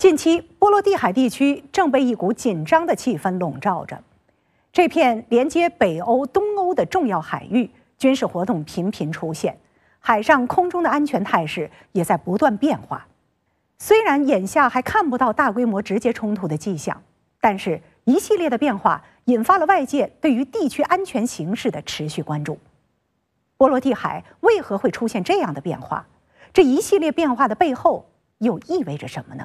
近期，波罗的海地区正被一股紧张的气氛笼罩着。这片连接北欧、东欧的重要海域，军事活动频频出现，海上、空中的安全态势也在不断变化。虽然眼下还看不到大规模直接冲突的迹象，但是一系列的变化引发了外界对于地区安全形势的持续关注。波罗的海为何会出现这样的变化？这一系列变化的背后又意味着什么呢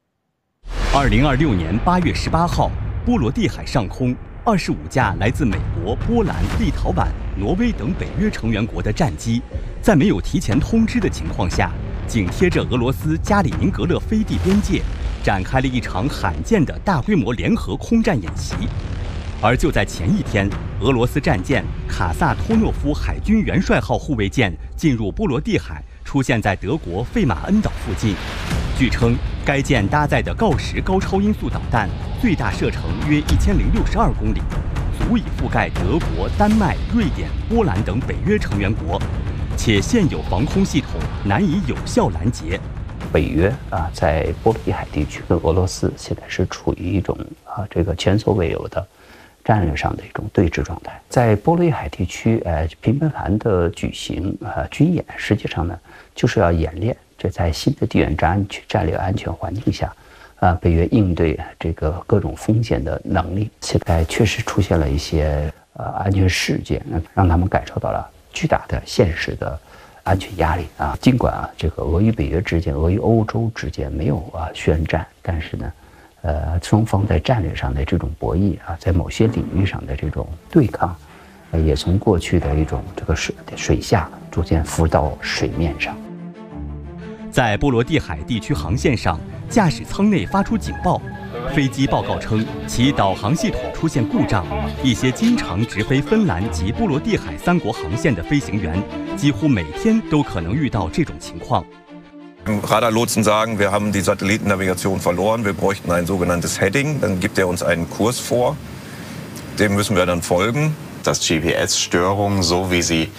？2026年8月18号，波罗的海上空，25架来自美国、波兰、立陶宛、挪威等北约成员国的战机，在没有提前通知的情况下，紧贴着俄罗斯加里宁格勒飞地边界，展开了一场罕见的大规模联合空战演习。而就在前一天，俄罗斯战舰卡萨托诺夫海军元帅号护卫舰进入波罗的海，出现在德国费马恩岛附近。据称，该舰搭载的锆石高超音速导弹最大射程约1062公里，足以覆盖德国、丹麦、瑞典、波兰等北约成员国，且现有防空系统难以有效拦截。 北约在波罗的海地区跟俄罗斯现在是处于一种这个前所未有的战略上的一种对峙状态。在波罗的海地区频繁的举行军演，实际上呢就是要演练这在新的地缘战略安全环境下北约应对这个各种风险的能力。现在确实出现了一些安全事件，让他们感受到了巨大的现实的安全压力尽管这个俄与北约之间、俄与欧洲之间没有宣战，但是呢双方在战略上的这种博弈在某些领域上的这种对抗也从过去的一种这个水下逐渐浮到水面上。 在波罗的海地区航线上，驾驶舱内发出警报，飞机报告称其导航系统出现故障。一些经常直飞芬兰及波罗的海3国航线的飞行员，几乎每天都可能遇到这种情况。 Radarlotsen sagen, wir haben die Satellitennavigation verloren, wir bräuchten ein sogenanntes Heading, dann gibt er uns einen Kurs vor, dem müssen wir dann folgen. Dass GPS-Störungen, so wie sie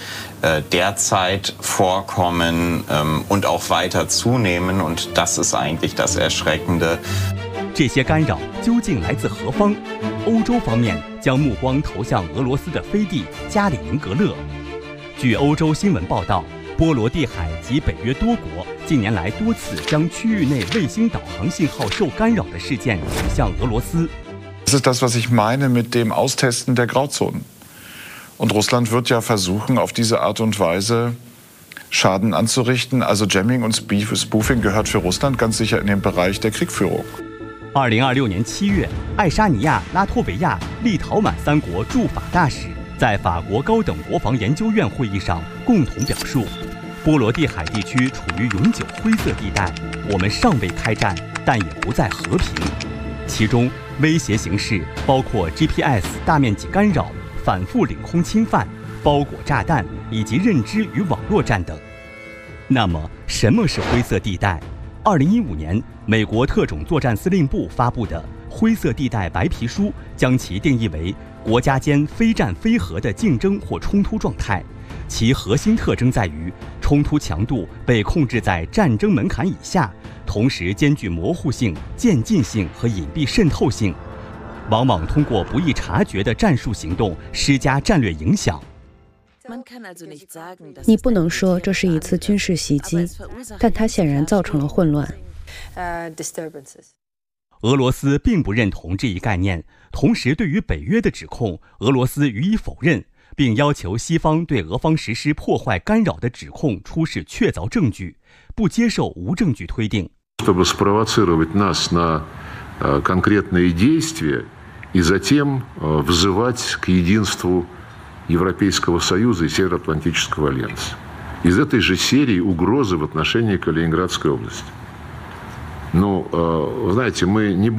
derzeit vorkommen und auch weiter zunehmen, und das ist eigentlich das Erschreckende. 这些干扰究竟来自何方？欧洲方面将目光投向俄罗斯的飞地加里宁格勒。据欧洲新闻报道，波罗的海及北约多国近年来多次将区域内卫星导航信号受干扰的事件指向俄罗斯。 Das ist das, was ich meine mit dem Austesten der Grauzonen. Und Russland wird ja versuchen, auf diese Art und Weise Schaden anzurichten. Also Jamming und Spoofing gehört für Russland ganz sicher in den Bereich der Kriegführung. 2026年7月，爱沙尼亚、拉脱维亚、立陶宛3国驻法大使在法国高等国防研究院会议上共同表述，波罗的海地区处于永久灰色地带，我们尚未开战，但也不再和平。其中威胁形式包括 GPS 大面积干扰、反复领空侵犯、包裹炸弹以及认知与网络战等。那么，什么是灰色地带？2015年，美国特种作战司令部发布的《灰色地带白皮书》将其定义为国家间非战非和的竞争或冲突状态，其核心特征在于冲突强度被控制在战争门槛以下，同时兼具模糊性、渐进性和隐蔽渗透性，往往通过不易察觉的战术行动施加战略影响。 你不能说这是一次军事袭击，但它显然造成了混乱。 俄罗斯并不认同这一概念，同时对于北约的指控，俄罗斯予以否认，并要求西方对俄方实施破坏干扰的指控出示确凿证据，不接受无证据推定。 Чтобы спровоцировать нас на конкретные действия и затем взывать к единству Европейского Союза и Североатлантического альянса. Из этой же серии угрозы в отношении Калининградской области. Ну, знаете, мы не